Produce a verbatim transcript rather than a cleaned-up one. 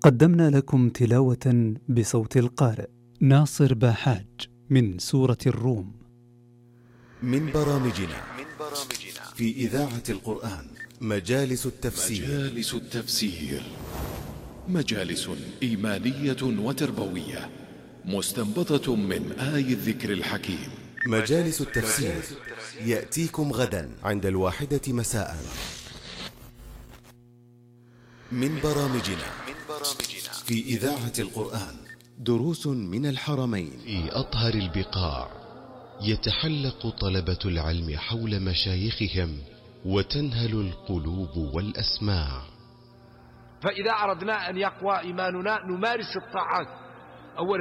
قدمنا لكم تلاوة بصوت القارئ ناصر باحاج من سورة الروم. من برامجنا في إذاعة القرآن مجالس التفسير. مجالس التفسير مجالس إيمانية وتربوية مستنبطة من آي الذكر الحكيم. مجالس التفسير يأتيكم غدا عند الواحدة مساء. من برامجنا في إذاعة القرآن دروس من الحرمين. في أطهر البقاع يتحلق طلبة العلم حول مشايخهم وتنهل القلوب والأسماع. فإذا أردنا أن يقوى إيماننا نمارس الطاعات